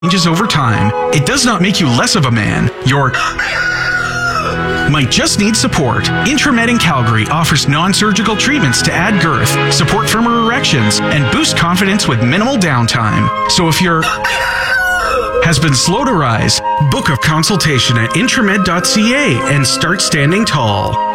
changes over time, it does not make you less of a man. You're might just need support. Intramed in Calgary offers non-surgical treatments to add girth, support firmer erections, and boost confidence with minimal downtime. So if your has been slow to rise, book a consultation at intramed.ca and start standing tall.